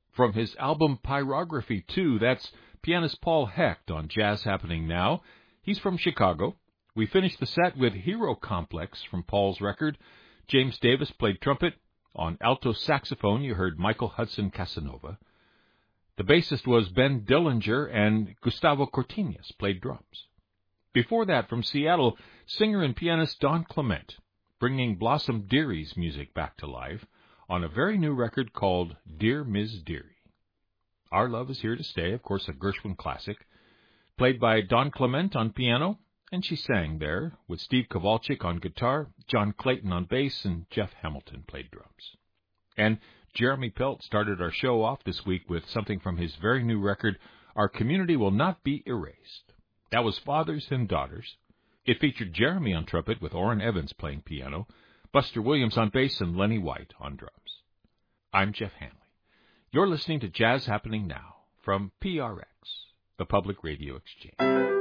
From his album Pyrography 2, that's pianist Paul Hecht on Jazz Happening Now. He's from Chicago. We finished the set with Hero Complex from Paul's record. James Davis played trumpet. On alto saxophone, you heard Michael Hudson Casanova. The bassist was Ben Dillinger, and Gustavo Cortinez played drums. Before that, from Seattle, singer and pianist Don Clement, bringing Blossom Deary's music back to life on a very new record called Dear Ms. Deary. Our Love Is Here to Stay, of course, a Gershwin classic, played by Don Clement on piano, and she sang there with Steve Kowalczyk on guitar, John Clayton on bass, and Jeff Hamilton played drums. And Jeremy Pelt started our show off this week with something from his very new record, Our Community Will Not Be Erased. That was Fathers and Daughters. It featured Jeremy on trumpet with Orrin Evans playing piano, Buster Williams on bass, and Lenny White on drums. I'm Jeff Hanley. You're listening to Jazz Happening Now from PRX, the Public Radio Exchange.